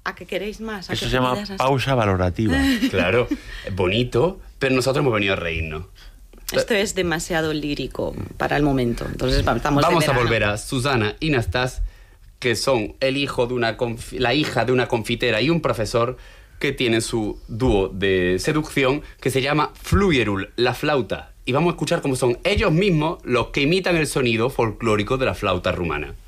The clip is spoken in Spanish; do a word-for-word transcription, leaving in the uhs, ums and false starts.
¿A qué queréis más? ¿A Eso qué se llama pedidas has- pausa valorativa. Claro, es bonito, pero nosotros hemos venido a reírnos. Esto es demasiado lírico para el momento. Entonces va- estamos de Vamos a verano. volver a Susana y Nastas, que son el hijo de una confi- la hija de una confitera y un profesor que tienen su dúo de seducción que se llama Fluyerul, la flauta. Y vamos a escuchar cómo son ellos mismos los que imitan el sonido folclórico de la flauta rumana.